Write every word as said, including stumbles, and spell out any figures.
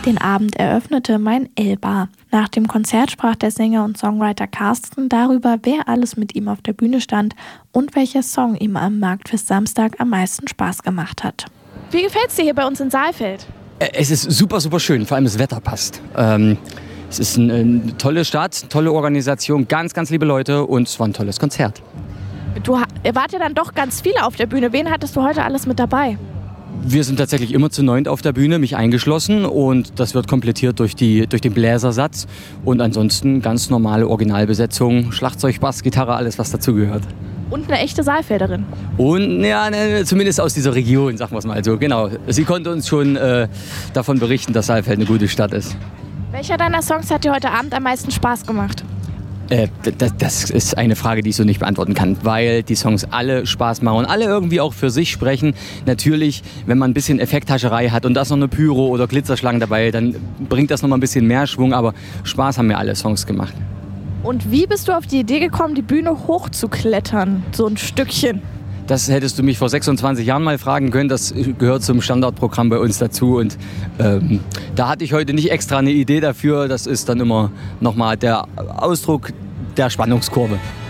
Den Abend eröffnete Mein Elba. Nach dem Konzert sprach der Sänger und Songwriter Carsten darüber, wer alles mit ihm auf der Bühne stand und welcher Song ihm am Marktfest Samstag am meisten Spaß gemacht hat. Wie gefällt's dir hier bei uns in Saalfeld? Es ist super, super schön, vor allem das Wetter passt. Ähm, es ist eine, eine tolle Stadt, tolle Organisation, ganz, ganz liebe Leute und es war ein tolles Konzert. Du wart ja dann doch ganz viele auf der Bühne. Wen hattest du heute alles mit dabei? Wir sind tatsächlich immer zu neunt auf der Bühne, mich eingeschlossen, und das wird komplettiert durch, die, durch den Bläsersatz und ansonsten ganz normale Originalbesetzung, Schlagzeug, Bass, Gitarre, alles was dazugehört. Und eine echte Saalfelderin. Und ja, ne, zumindest aus dieser Region, sagen wir es mal so. Genau. Sie konnte uns schon äh, davon berichten, dass Saalfeld eine gute Stadt ist. Welcher deiner Songs hat dir heute Abend am meisten Spaß gemacht? Äh, das, das ist eine Frage, die ich so nicht beantworten kann, weil die Songs alle Spaß machen und alle irgendwie auch für sich sprechen. Natürlich, wenn man ein bisschen Effekthascherei hat und da ist noch eine Pyro oder Glitzerschlangen dabei, dann bringt das noch mal ein bisschen mehr Schwung, aber Spaß haben mir alle Songs gemacht. Und wie bist du auf die Idee gekommen, die Bühne hochzuklettern, so ein Stückchen? Das hättest du mich vor sechsundzwanzig Jahren mal fragen können. Das gehört zum Standardprogramm bei uns dazu. Und ähm, da hatte ich heute nicht extra eine Idee dafür. Das ist dann immer nochmal der Ausdruck der Spannungskurve.